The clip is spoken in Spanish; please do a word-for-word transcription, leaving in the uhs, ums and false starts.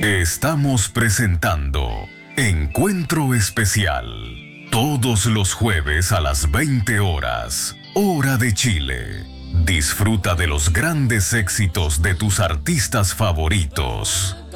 Estamos presentando Encuentro Especial. Todos los jueves a las veinte horas, hora de Chile. Disfruta de los grandes éxitos de tus artistas favoritos.